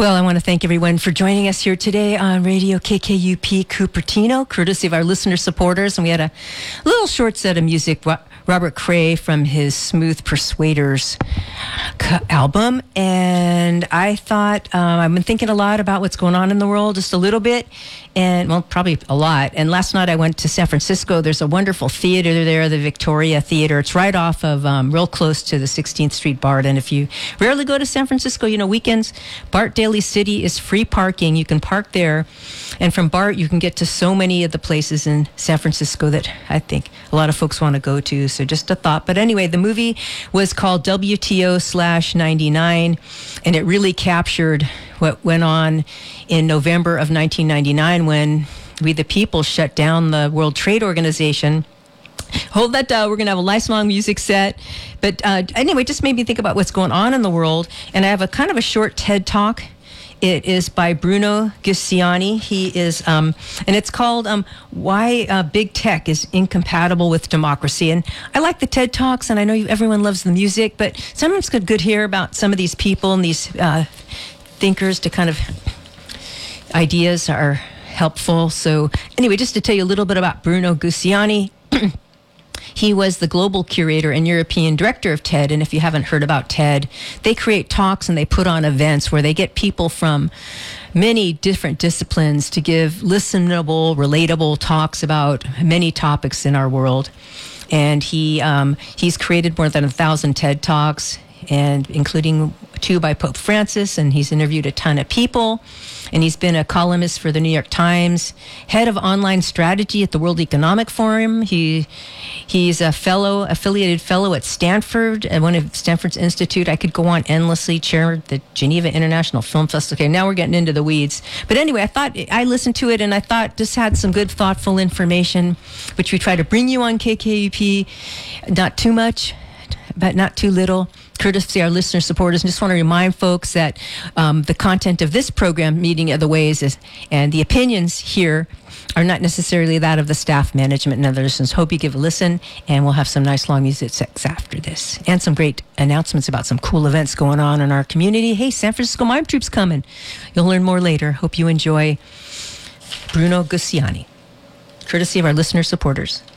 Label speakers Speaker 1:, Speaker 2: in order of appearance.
Speaker 1: Well, I want to thank everyone for joining us here today on Radio KKUP Cupertino, courtesy of our listener supporters. And we had a little short set of music, Robert Cray from his Smooth Persuaders album. And I thought, I've been thinking a lot about what's going on in the world, just a little bit. And, well, probably a lot. And last night I went to San Francisco. There's a wonderful theater there, the Victoria Theater. It's right off of, real close to the 16th Street BART. And if you rarely go to San Francisco, weekends, BART Daly City is free parking. You can park there. And from BART, you can get to so many of the places in San Francisco that I think a lot of folks want to go to. So just a thought. But anyway, the movie was called WTO/99, and it really captured what went on in November of 1999 when we the people shut down the World Trade Organization. Hold that down. We're going to have a lifelong music set. But anyway, it just made me think about what's going on in the world. And I have a kind of a short TED Talk. It is by Bruno Gucciani. He is, and it's called Why Big Tech is Incompatible with Democracy. And I like the TED Talks, and I know everyone loves the music, but sometimes it's good to hear about some of these people and these thinkers to kind of ideas are helpful. So anyway, just to tell you a little bit about Bruno Gucciani. He was the global curator and European director of TED. And if you haven't heard about TED, they create talks and they put on events where they get people from many different disciplines to give listenable, relatable talks about many topics in our world. And he's created more than 1,000 TED Talks, and including 2 by Pope Francis, and he's interviewed a ton of people. And he's been a columnist for the New York Times, head of online strategy at the World Economic Forum. He's a affiliated fellow at Stanford, at one of Stanford's Institute. I could go on endlessly, chair the Geneva International Film Festival. Okay, now we're getting into the weeds. But anyway, I listened to it, and I thought just had some good, thoughtful information, which we try to bring you on KKUP. Not too much, but not too little, courtesy of our listener supporters. And just want to remind folks that the content of this program, Meeting of the Ways, and the opinions here are not necessarily that of the staff, management, and other listeners. Hope you give a listen, and we'll have some nice long music sets after this, and some great announcements about some cool events going on in our community. Hey, San Francisco Mime Troupe's coming. You'll learn more later. Hope you enjoy Bruno Gucciani, courtesy of our listener supporters.